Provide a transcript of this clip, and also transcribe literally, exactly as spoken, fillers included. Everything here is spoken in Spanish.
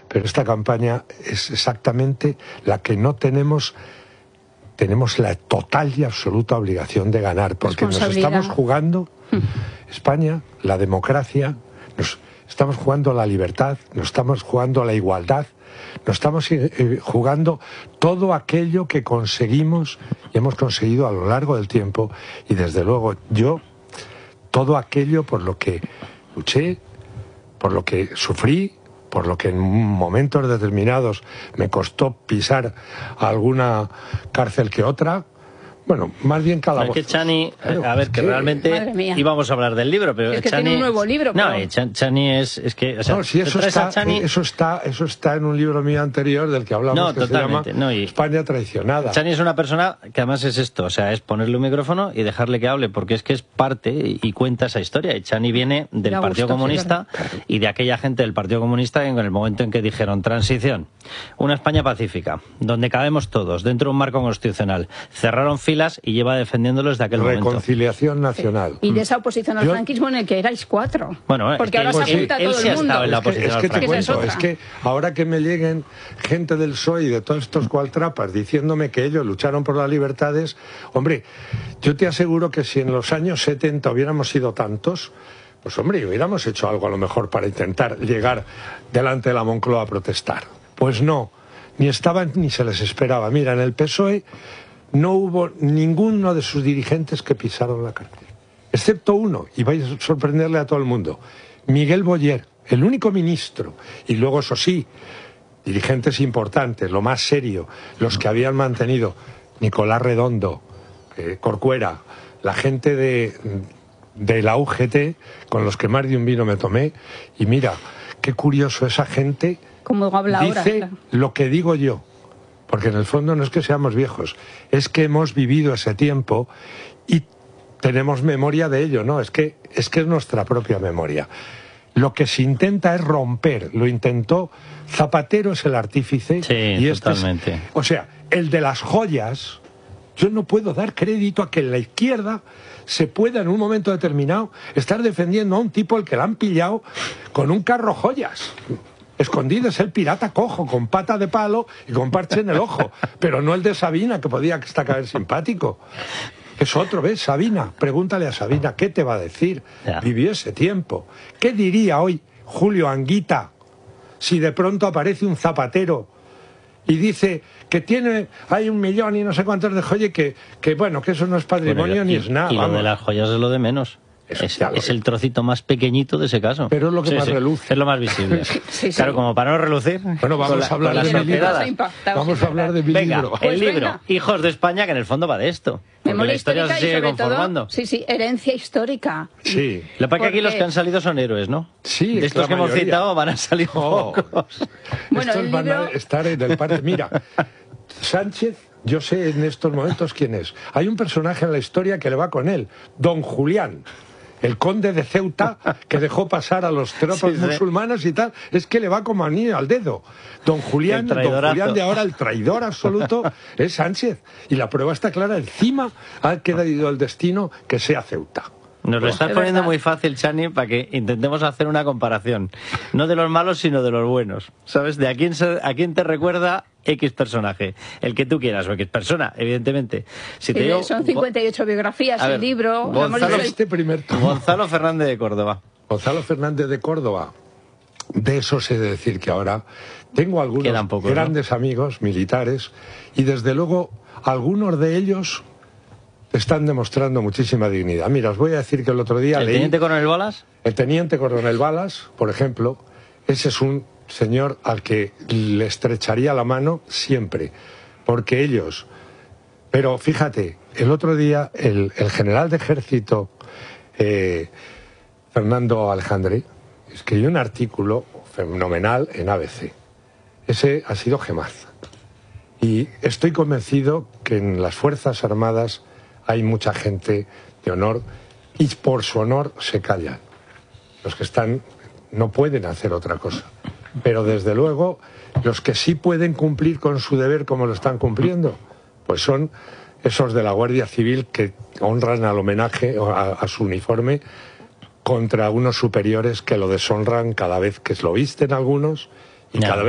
pero esta campaña es exactamente la que no tenemos. Tenemos la total y absoluta obligación de ganar, porque nos estamos jugando España, la democracia, nos estamos jugando la libertad, nos estamos jugando la igualdad, nos estamos eh, jugando todo aquello que conseguimos y hemos conseguido a lo largo del tiempo, y desde luego yo, todo aquello por lo que luché, por lo que sufrí, por lo que en momentos determinados me costó pisar alguna cárcel que otra. Bueno, más bien calabozo. Es que Chani, claro, a ver, que, que realmente íbamos a hablar del libro, pero es que Chani, tiene un nuevo libro. No, pero... Chani es, es que, o sea, no, si eso está, Chani... eso está, eso está en un libro mío anterior del que hablamos, no, que totalmente, se llama no, y... España traicionada. Chani es una persona que además es esto, o sea, es ponerle un micrófono y dejarle que hable, porque es que es parte y cuenta esa historia. Y Chani viene del Me Partido gusta, Comunista sí, y de aquella gente del Partido Comunista en el momento en que dijeron transición, una España pacífica, donde cabemos todos dentro de un marco constitucional, cerraron filas y lleva defendiendo de aquel reconciliación momento. nacional. Y de esa oposición al Yo... franquismo en el que erais cuatro. Bueno, porque es que ahora él, se apunta él, todo él sí el mundo. ha estado en la es que, oposición es que al te franquismo. cuento, es que ahora que me lleguen gente del P S O E y de todos estos cualtrapas diciéndome que ellos lucharon por las libertades, hombre, yo te aseguro que si en los años setenta hubiéramos sido tantos, pues hombre, hubiéramos hecho algo a lo mejor para intentar llegar delante de la Moncloa a protestar. Pues no, ni estaban ni se les esperaba. Mira, en el P S O E no hubo ninguno de sus dirigentes que pisaron la cárcel, excepto uno, y vais a sorprenderle a todo el mundo, Miguel Boyer, el único ministro, y luego, eso sí, dirigentes importantes, lo más serio, los que habían mantenido, Nicolás Redondo, eh, Corcuera, la gente de, de la U G T, con los que más de un vino me tomé, y mira, qué curioso, esa gente Como habla dice ahora, claro. lo que digo yo. Porque en el fondo no es que seamos viejos, es que hemos vivido ese tiempo y tenemos memoria de ello, ¿no? Es que es, que es nuestra propia memoria. Lo que se intenta es romper, lo intentó Zapatero, es el artífice. Sí, y este totalmente. Es, o sea, el de las joyas, yo no puedo dar crédito a que en la izquierda se pueda en un momento determinado estar defendiendo a un tipo al que le han pillado con un carro joyas. Escondido, es el pirata cojo, con pata de palo y con parche en el ojo. Pero no el de Sabina, que podía hasta caer simpático. Es otro, ¿ves? Sabina, pregúntale a Sabina, ¿qué te va a decir? Ya. Vivió ese tiempo. ¿Qué diría hoy Julio Anguita si de pronto aparece un Zapatero y dice que tiene, hay un millón y no sé cuántos de joyas, que, que bueno, que eso no es patrimonio Bueno, y, ni es nada? Y lo vamos. de las joyas es lo de menos. Eso Es, ya lo es es. el trocito más pequeñito de ese caso. Pero es lo que Sí, más sí, reluce. es lo más visible. Sí, sí. Claro, como para no relucir. Bueno, vamos con la- a hablar con de las mi libro. sorteadas. Vamos a hablar de mi Venga, libro. el Pues libro, venga. Hijos de España, que en el fondo va de esto. Porque Memoria la historia histórica se sigue y sobre conformando. todo, sí, sí, herencia histórica. Sí. Lo que pasa es que aquí Porque- los que han salido son héroes, ¿no? Sí, de es estos la que hemos mayoría. citado van a salir Oh. pocos. Bueno, Estos el van a libro- estar en el parte. Mira, Sánchez, yo sé en estos momentos quién es. Hay un personaje en la historia que le va con él, Don Julián, el conde de Ceuta, que dejó pasar a los tropas Sí, sí. musulmanes y tal. Es que le va como anillo al dedo. Don Julián, El Don traidorazo. Julián de ahora, el traidor absoluto, es Sánchez. Y la prueba está clara. Encima ha quedado el destino que sea Ceuta. Nos lo estás Es poniendo verdad. muy fácil, Chani, para que intentemos hacer una comparación. No de los malos, sino de los buenos. ¿Sabes? De a quién, se- a quién te recuerda X personaje. El que tú quieras, o X persona, evidentemente. Si te Sí, digo, son cincuenta y ocho biografías, A ver, el libro. lo hemos Gonzalo- leído- Este primer tomo. Gonzalo Fernández de Córdoba. Gonzalo Fernández de Córdoba, de eso sé decir que ahora tengo algunos Quedan pocos, ¿no? grandes amigos militares y desde luego algunos de ellos están demostrando muchísima dignidad. Mira, os voy a decir que el otro día ¿El leí teniente coronel Balas? el teniente coronel Balas, por ejemplo, ese es un señor al que le estrecharía la mano siempre, porque ellos... Pero fíjate, el otro día el, el general de ejército, eh, Fernando Alejandre, escribió un artículo fenomenal en A B C. Ese ha sido Gemaz. Y estoy convencido que en las Fuerzas Armadas hay mucha gente de honor y por su honor se callan. Los que están no pueden hacer otra cosa. Pero desde luego, los que sí pueden cumplir con su deber como lo están cumpliendo, pues son esos de la Guardia Civil que honran al homenaje, a, a su uniforme, contra unos superiores que lo deshonran cada vez que lo visten algunos y Ya. cada vez